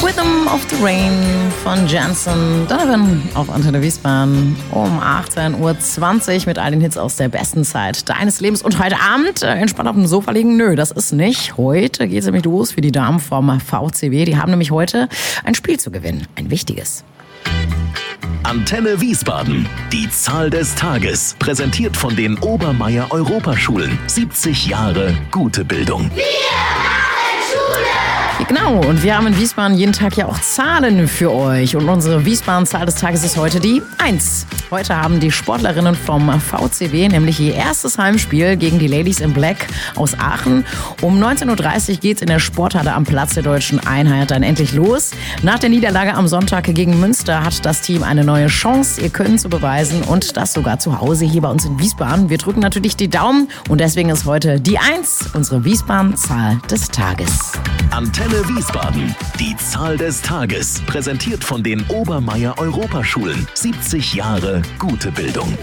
Rhythm of the Rain von Jansen Donovan auf Antenne Wiesbaden um 18:20 Uhr mit all den Hits aus der besten Zeit deines Lebens. Und heute Abend entspannt auf dem Sofa liegen? Nö, das ist nicht. Heute geht es nämlich los für die Damen vom VCW. Die haben nämlich heute ein Spiel zu gewinnen. Ein wichtiges. Antenne Wiesbaden. Die Zahl des Tages. Präsentiert von den Obermeier Europaschulen. 70 Jahre gute Bildung. Genau, und wir haben in Wiesbaden jeden Tag ja auch Zahlen für euch. Und unsere Wiesbaden-Zahl des Tages ist heute die 1. Heute haben die Sportlerinnen vom VCW nämlich ihr erstes Heimspiel gegen die Ladies in Black aus Aachen. Um 19:30 Uhr geht's in der Sporthalle am Platz der Deutschen Einheit dann endlich los. Nach der Niederlage am Sonntag gegen Münster hat das Team eine neue Chance, ihr Können zu beweisen und das sogar zu Hause hier bei uns in Wiesbaden. Wir drücken natürlich die Daumen und deswegen ist heute die 1 unsere Wiesbaden-Zahl des Tages. Antenne Wiesbaden. Die Zahl des Tages. Präsentiert von den Obermeier Europaschulen. 70 Jahre gute Bildung.